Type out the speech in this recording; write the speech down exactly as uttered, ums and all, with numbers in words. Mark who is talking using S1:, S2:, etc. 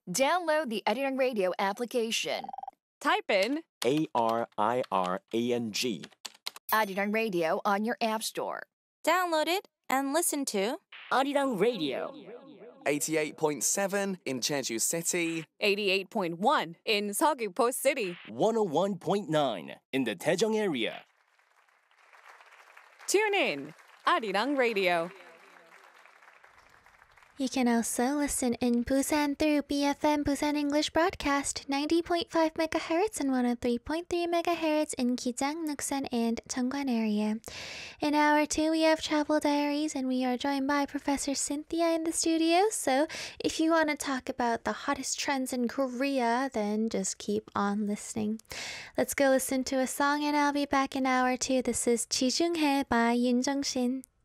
S1: Download the Arirang Radio application.
S2: Type in
S3: A R I R A N G.
S1: Arirang Radio on your app store.
S4: Download it and listen to
S5: Arirang Radio.
S6: eighty-eight point seven in Jeju City.
S2: eighty-eight point one in Seogwipo City.
S5: one oh one point nine in the Daejeong area.
S2: Tune in, Arirang Radio.
S7: You can also listen in Busan through B F M Busan English Broadcast ninety point five megahertz and one oh three point three megahertz in Kijang, Nuksan, and Cheongwan area. In hour two, we have Travel Diaries, and we are joined by Professor Cynthia in the studio. So if you want to talk about the hottest trends in Korea, then just keep on listening. Let's go listen to a song, and I'll be back in hour two. This is Ji Jung-hae by Yoon Jung-shin.